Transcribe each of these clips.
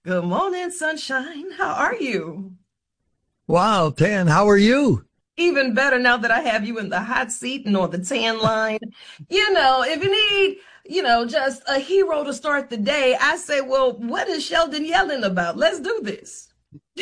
Good morning, sunshine. How are you? Wow, Tan, how are you? Even better now that I have you in the hot seat and on the tan line. If you need, just a hero to start the day, I say, well, what is Sheldon yelling about? Let's do this.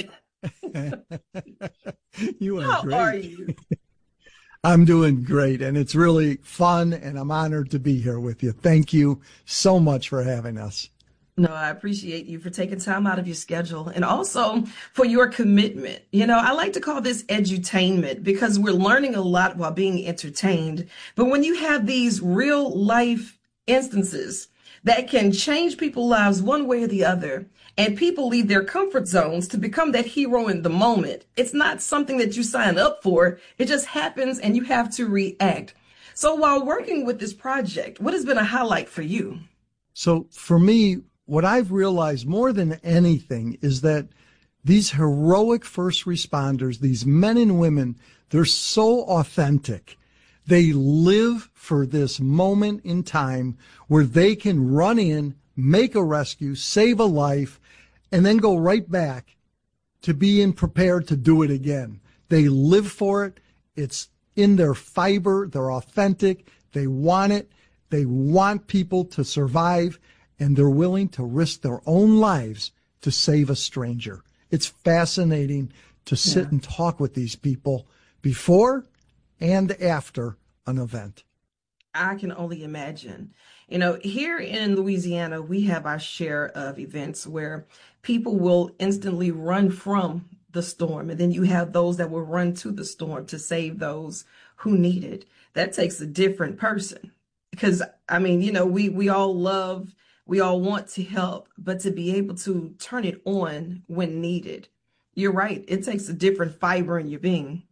You are How are great. you? I'm doing great, and it's really fun, and I'm honored to be here with you. Thank you so much for having us. No, I appreciate you for taking time out of your schedule and also for your commitment. I like to call this edutainment because we're learning a lot while being entertained. But when you have these real life instances that can change people's lives one way or the other, and people leave their comfort zones to become that hero in the moment, it's not something that you sign up for. It just happens and you have to react. So while working with this project, what has been a highlight for you? So, for me, what I've realized more than anything is that these heroic first responders, these men and women, they're so authentic. They live for this moment in time where they can run in, make a rescue, save a life, and then go right back to being prepared to do it again. They live for it. It's in their fiber. They're authentic. They want it. They want people to survive, and they're willing to risk their own lives to save a stranger. It's fascinating to Yeah. sit and talk with these people before and after an event. I can only imagine. Here in Louisiana, we have our share of events where people will instantly run from the storm, and then you have those that will run to the storm to save those who need it. That takes a different person because I mean, we all love, we all want to help, but to be able to turn it on when needed, you're right. It takes a different fiber in your being.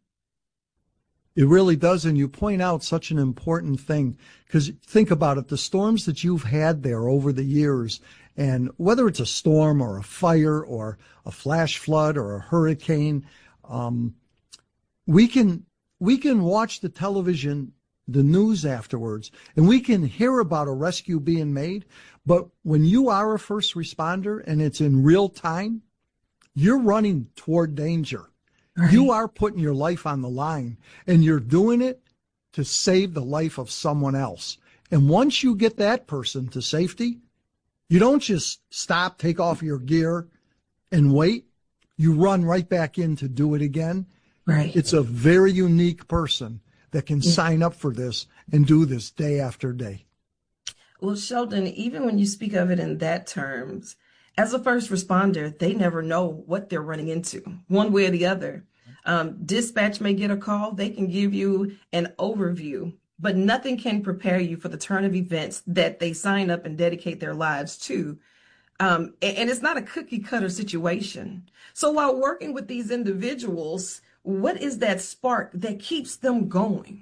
It really does. And you point out such an important thing because think about it, the storms that you've had there over the years, and whether it's a storm or a fire or a flash flood or a hurricane, um, we can we can watch the television, the news afterwards, and we can hear about a rescue being made. But when you are a first responder and it's in real time, you're running toward danger. You Right. are putting your life on the line, and you're doing it to save the life of someone else. And once you get that person to safety, you don't just stop, take off your gear, and wait. You run right back in to do it again. Right. It's a very unique person that can sign up for this and do this day after day. Well, Sheldon, even when you speak of it in that terms, as a first responder, they never know what they're running into, one way or the other. Dispatch may get a call, they can give you an overview, but nothing can prepare you for the turn of events that they sign up and dedicate their lives to. And it's not a cookie cutter situation. So while working with these individuals, what is that spark that keeps them going?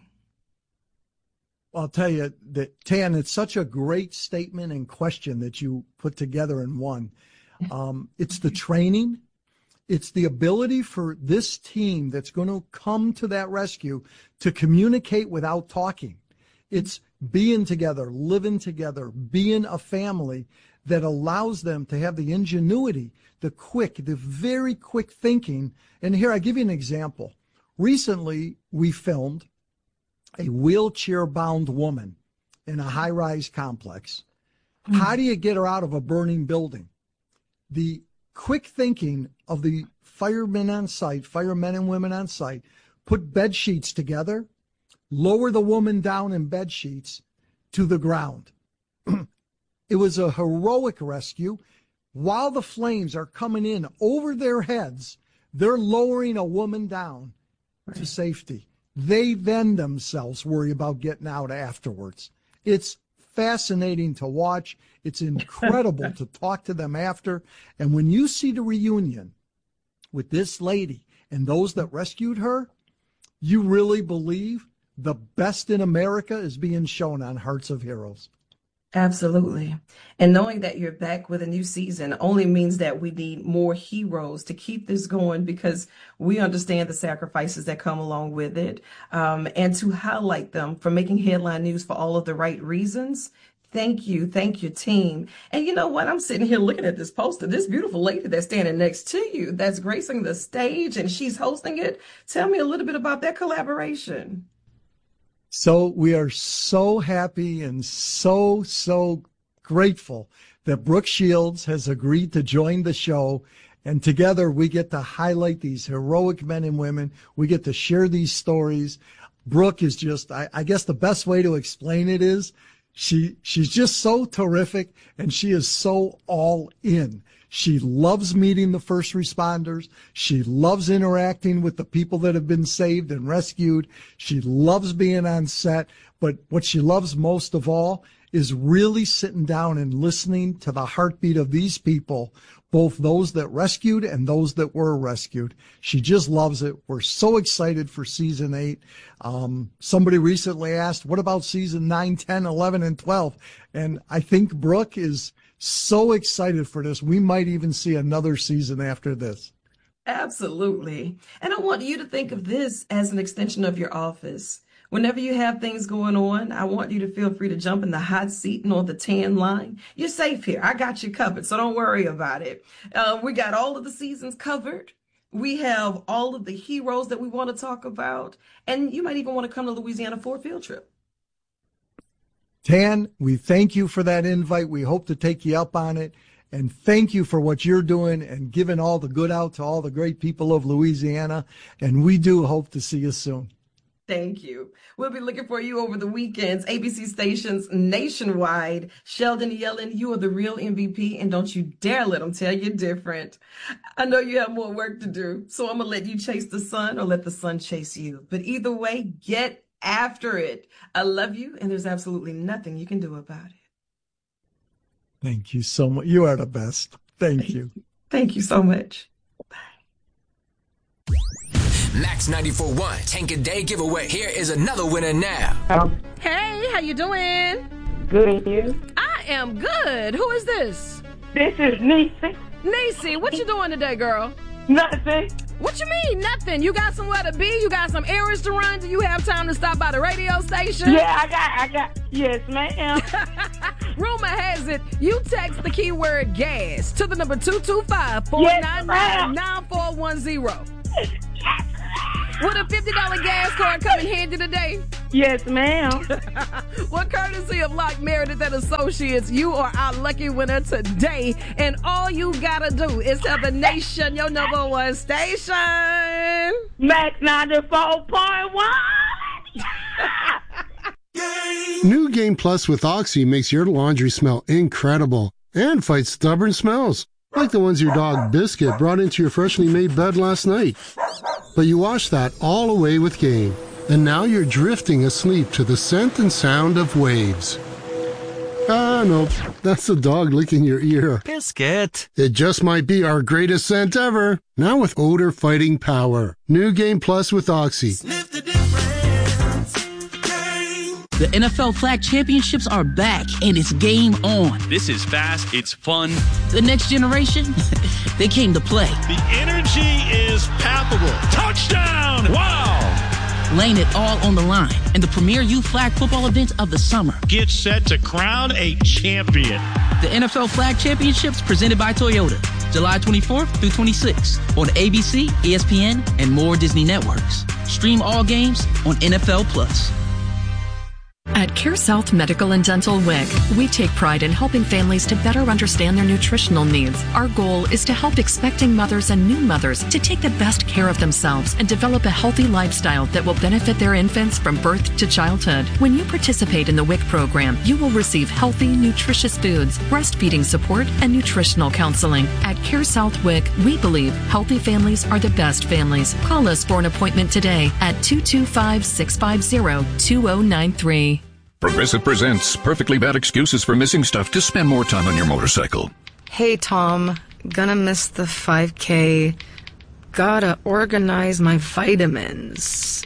I'll tell you that, Tan, it's such a great statement and question that you put together in one. It's the training, it's the ability for this team that's going to come to that rescue to communicate without talking. It's being together, living together, being a family that allows them to have the ingenuity, the very quick thinking. And here, I give you an example. Recently, we filmed a wheelchair bound woman in a high rise complex. How do you get her out of a burning building? The quick thinking of the firemen on site, firemen and women on site, put bed sheets together, lower the woman down in bed sheets to the ground. It was a heroic rescue. While the flames are coming in over their heads, they're lowering a woman down to Right. safety. They then themselves worry about getting out afterwards. It's fascinating to watch. It's incredible to talk to them after. And when you see the reunion with this lady and those that rescued her, you really believe the best in America is being shown on Hearts of Heroes. Absolutely. And knowing that you're back with a new season only means that we need more heroes to keep this going because we understand the sacrifices that come along with it, and to highlight them for making headline news for all of the right reasons. Thank you. Thank you, team. And you know what? I'm sitting here looking at this poster, this beautiful lady that's standing next to you, that's gracing the stage and she's hosting it. Tell me a little bit about that collaboration. So we are so happy and so grateful that Brooke Shields has agreed to join the show. And together we get to highlight these heroic men and women. We get to share these stories. Brooke is just, I guess the best way to explain it is she's just so terrific and she is so all in. She loves meeting the first responders. She loves interacting with the people that have been saved and rescued. She loves being on set. But what she loves most of all is really sitting down and listening to the heartbeat of these people, both those that rescued and those that were rescued. She just loves it. We're so excited for season 8. Somebody recently asked, what about season 9, 10, 11, and 12? And I think Brooke is so excited for this. We might even see another season after this. Absolutely. And I want you to think of this as an extension of your office. Whenever you have things going on, I want you to feel free to jump in the hot seat and on the tan line. You're safe here. I got you covered, so don't worry about it. We got all of the seasons covered. We have all of the heroes that we want to talk about. And you might even want to come to Louisiana for a field trip. Tan, we thank you for that invite. We hope to take you up on it. And thank you for what you're doing and giving all the good out to all the great people of Louisiana. And we do hope to see you soon. Thank you. We'll be looking for you over the weekends. ABC stations nationwide. Sheldon Yellen, you are the real MVP, and don't you dare let them tell you different. I know you have more work to do, so I'm going to let you chase the sun or let the sun chase you. But either way, get after it. I love you, and there's absolutely nothing you can do about it. Thank you so much. You are the best. Thank you. Thank you so much. Max 94.1 Tank a Day giveaway. Here is another winner now. Hey, how you doing? Good, and you? I am good. Who is this? This is Niecy. Niecy, what you doing today, girl? Nothing. What you mean, nothing? You got somewhere to be? You got some errands to run? Do you have time to stop by the radio station? Yeah, I got. Yes, ma'am. Rumor has it, you text the keyword gas to the number 225-499-9410. Would a $50 gas card come in handy today? Yes, ma'am. Well, courtesy of Lock Meredith and Associates, you are our lucky winner today. And all you gotta do is tell the nation your number one station. Max 94.1. New Game Plus with Oxy makes your laundry smell incredible and fights stubborn smells, like the ones your dog Biscuit brought into your freshly made bed last night. But you washed that all away with Game, and now you're drifting asleep to the scent and sound of waves. Ah, nope, that's the dog licking your ear. Biscuit. It just might be our greatest scent ever, now with odor fighting power. New Game Plus with Oxy. Sniff the difference. The NFL Flag Championships are back, and it's game on. This is fast, it's fun. The next generation, they came to play. The energy is palpable. Touchdown! Wow! Laying it all on the line in the premier youth flag football event of the summer. Get set to crown a champion. The NFL Flag Championships presented by Toyota, July 24th through 26th on ABC, ESPN, and more Disney networks. Stream all games on NFL Plus. At CareSouth Medical and Dental WIC, we take pride in helping families to better understand their nutritional needs. Our goal is to help expecting mothers and new mothers to take the best care of themselves and develop a healthy lifestyle that will benefit their infants from birth to childhood. When you participate in the WIC program, you will receive healthy, nutritious foods, breastfeeding support, and nutritional counseling. At CareSouth WIC, we believe healthy families are the best families. Call us for an appointment today at 225-650-2093. Progressive presents Perfectly Bad Excuses for Missing Stuff to Spend More Time on Your Motorcycle. Hey, Tom. Gonna miss the 5K. Gotta organize my vitamins.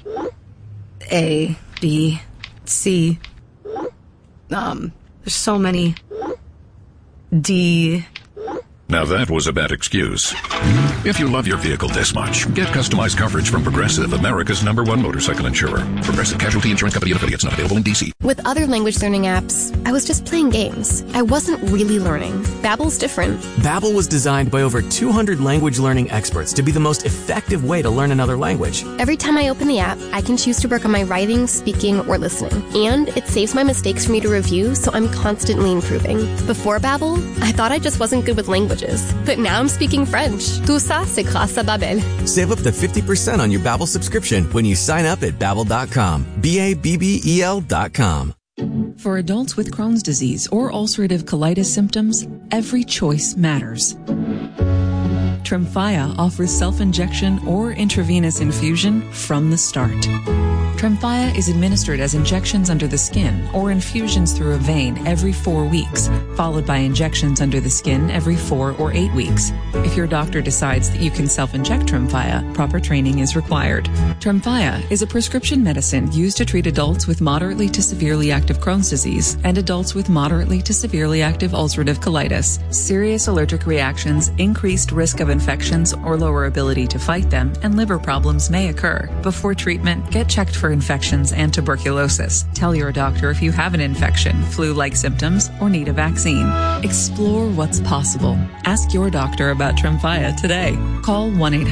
A, B, C. There's so many. D. Now that was a bad excuse. If you love your vehicle this much, get customized coverage from Progressive, America's #1 motorcycle insurer. Progressive Casualty Insurance Company and affiliates, not available in D.C. With other language learning apps, I was just playing games. I wasn't really learning. Babbel's different. Babbel was designed by over 200 language learning experts to be the most effective way to learn another language. Every time I open the app, I can choose to work on my writing, speaking, or listening. And it saves my mistakes for me to review, so I'm constantly improving. Before Babbel, I thought I just wasn't good with languages. But now I'm speaking French. Tout ça, c'est grâce à Babbel. Save up to 50% on your Babbel subscription when you sign up at Babbel.com. BABBEL.com. For adults with Crohn's disease or ulcerative colitis symptoms, every choice matters. Tremfya offers self-injection or intravenous infusion from the start. Tremfya is administered as injections under the skin or infusions through a vein every 4 weeks, followed by injections under the skin every 4 or 8 weeks. If your doctor decides that you can self-inject Tremfya, proper training is required. Tremfya is a prescription medicine used to treat adults with moderately to severely active Crohn's disease and adults with moderately to severely active ulcerative colitis. Serious allergic reactions, increased risk of infections or lower ability to fight them, and liver problems may occur. Before treatment, get checked for infections and tuberculosis. Tell your doctor if you have an infection, flu-like symptoms, or need a vaccine. Explore what's possible. Ask your doctor about Tremfya today. Call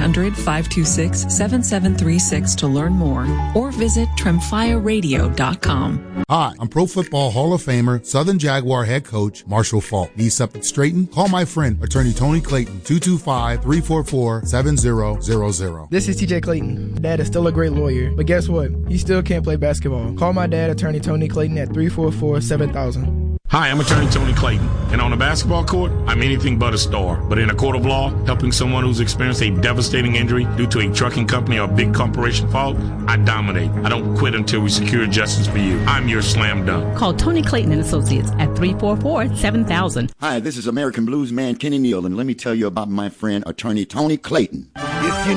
1-800-526-7736 to learn more or visit tremfyaradio.com. Hi, I'm Pro Football Hall of Famer, Southern Jaguar head coach Marshall Faulk. Need something straightened? Call my friend, attorney Tony Clayton, 225-344-7000. This is TJ Clayton. Dad is still a great lawyer, but guess what? He still can't play basketball. Call my dad, attorney Tony Clayton, at 344-7000. Hi, I'm attorney Tony Clayton, and on the basketball court, I'm anything but a star. But in a court of law, helping someone who's experienced a devastating injury due to a trucking company or big corporation fault, I dominate. I don't quit until we secure justice for you. I'm your slam dunk. Call Tony Clayton and Associates at 344-7000. Hi, this is American blues man Kenny Neal, and let me tell you about my friend, attorney Tony Clayton. If you